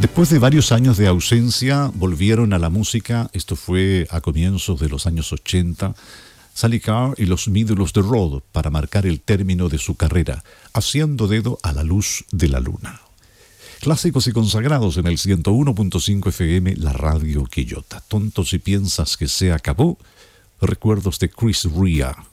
Después de varios años de ausencia, volvieron a la música. Esto fue a comienzos de los años 80. Sally Carr y los Middle of the Road para marcar el término de su carrera, haciendo dedo a la luz de la luna. Clásicos y consagrados en el 101.5 FM, la radio Quillota. Tonto si piensas que se acabó. Recuerdos de Chris Rea.